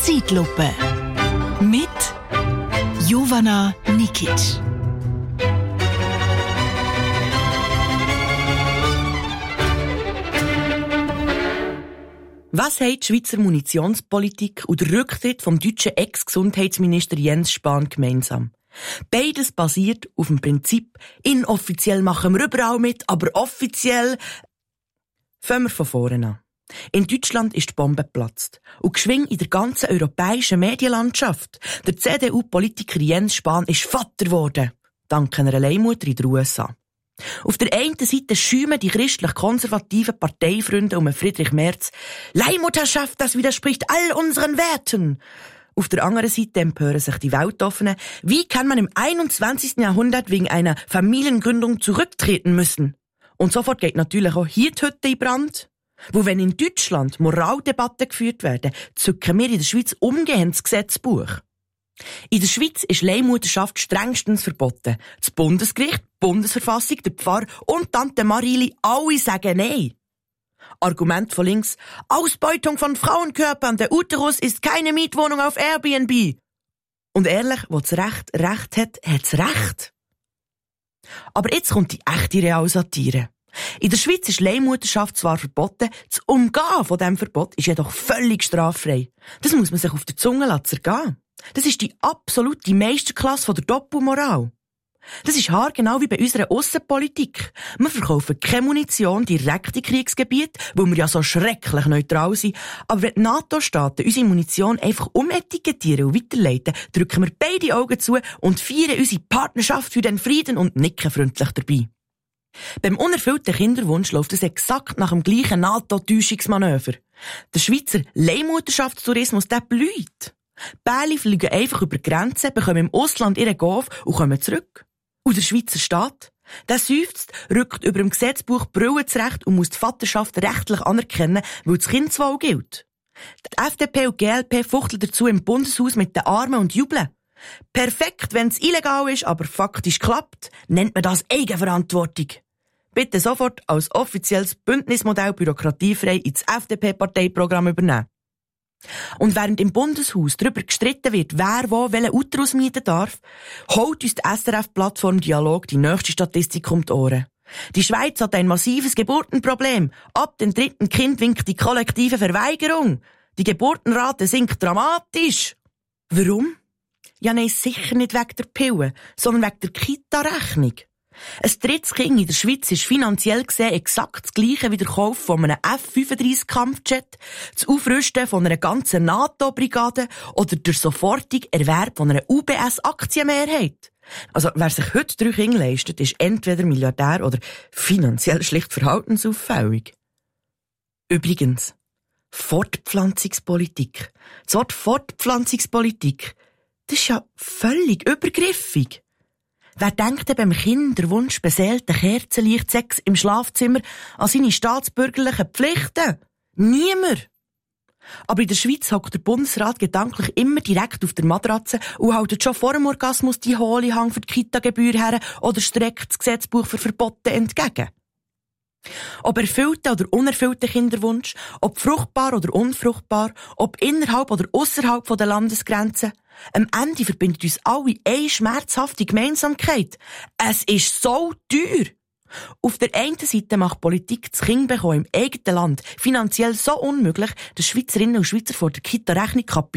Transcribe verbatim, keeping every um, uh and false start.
Zeitlupe mit Jovana Nikic. Was haben die Schweizer Munitionspolitik und der Rücktritt vom deutschen Ex-Gesundheitsminister Jens Spahn gemeinsam? Beides basiert auf dem Prinzip, inoffiziell machen wir überall mit, aber offiziell... Fangen wir von vorne an. In Deutschland ist die Bombe geplatzt. Und geschwing in der ganzen europäischen Medienlandschaft. Der C D U-Politiker Jens Spahn ist Vater geworden. Dank einer Leihmutter in den U S A. Auf der einen Seite schäumen die christlich-konservativen Parteifreunde um Friedrich Merz. Leihmutterschaft, das widerspricht all unseren Werten. Auf der anderen Seite empören sich die Weltoffenen. Wie kann man im einundzwanzigsten Jahrhundert wegen einer Familiengründung zurücktreten müssen? Und sofort geht natürlich auch hier die Hütte in Brand. Wo wenn in Deutschland Moraldebatten geführt werden, zücken wir in der Schweiz umgehend das Gesetzbuch. In der Schweiz ist Leihmutterschaft strengstens verboten. Das Bundesgericht, die Bundesverfassung, der Pfarrer und Tante Marili, alle sagen Nein. Argument von links: Ausbeutung von Frauenkörpern, der Uterus ist keine Mietwohnung auf Airbnb. Und ehrlich, wo das Recht Recht hat, hat's Recht. Aber jetzt kommt die echte Realsatire. In der Schweiz ist Leihmutterschaft zwar verboten, das Umgehen von diesem Verbot ist jedoch völlig straffrei. Das muss man sich auf der Zunge zergehen. Das ist die absolute Meisterklasse von der Doppelmoral. Das ist haargenau wie bei unserer Aussenpolitik. Wir verkaufen keine Munition direkt in Kriegsgebiete, weil wir ja so schrecklich neutral sind. Aber wenn die NATO-Staaten unsere Munition einfach umetikettieren und weiterleiten, drücken wir beide Augen zu und feiern unsere Partnerschaft für den Frieden und nicken freundlich dabei. Beim unerfüllten Kinderwunsch läuft es exakt nach dem gleichen NATO-Täuschungsmanöver. Der Schweizer Leihmutterschaftstourismus, der blüht. Bärli fliegen einfach über die Grenzen, bekommen im Ausland ihren Golf und kommen zurück. Und der Schweizer Staat, der seufzt, rückt über dem Gesetzbuch Brille zurecht und muss die Vaterschaft rechtlich anerkennen, weil das Kindeswohl gilt. Die F D P und G L P fuchteln dazu im Bundeshaus mit den Armen und jubeln. Perfekt, wenn es illegal ist, aber faktisch klappt, nennt man das Eigenverantwortung. Bitte sofort als offizielles Bündnismodell bürokratiefrei ins F D P-Parteiprogramm übernehmen. Und während im Bundeshaus darüber gestritten wird, wer wo welchen Uterus mieten darf, holt uns die S R F-Plattform Dialog die nächste Statistik um die Ohren. Die Schweiz hat ein massives Geburtenproblem. Ab dem dritten Kind winkt die kollektive Verweigerung. Die Geburtenrate sinkt dramatisch. Warum? Ja, nein, sicher nicht wegen der Pillen, sondern wegen der Kita-Rechnung. Ein drittes Kind in der Schweiz ist finanziell gesehen exakt das gleiche wie der Kauf von einem F fünfunddreißig Kampfjet, das Aufrüsten von einer ganzen NATO-Brigade oder der sofortige Erwerb von einer U B S-Aktienmehrheit. Also, wer sich heute drei Kinder leistet, ist entweder Milliardär oder finanziell schlicht verhaltensauffällig. Übrigens, Fortpflanzungspolitik. Das Wort Fortpflanzungspolitik, das ist ja völlig übergriffig. Wer denkt denn beim Kinderwunsch beseelten Kerzenlichtsex im Schlafzimmer an seine staatsbürgerlichen Pflichten? Niemand. Aber in der Schweiz hockt der Bundesrat gedanklich immer direkt auf der Matratze und hält schon vor dem Orgasmus die hohle Hang für die Kita-Gebühr her oder streckt das Gesetzbuch für Verbote entgegen. Ob erfüllter oder unerfüllter Kinderwunsch, ob fruchtbar oder unfruchtbar, ob innerhalb oder ausserhalb der Landesgrenzen, am Ende verbindet uns alle eine schmerzhafte Gemeinsamkeit. Es ist so teuer. Auf der einen Seite macht Politik das Kindbekommen im eigenen Land finanziell so unmöglich, dass Schweizerinnen und Schweizer vor der Kita-Rechnung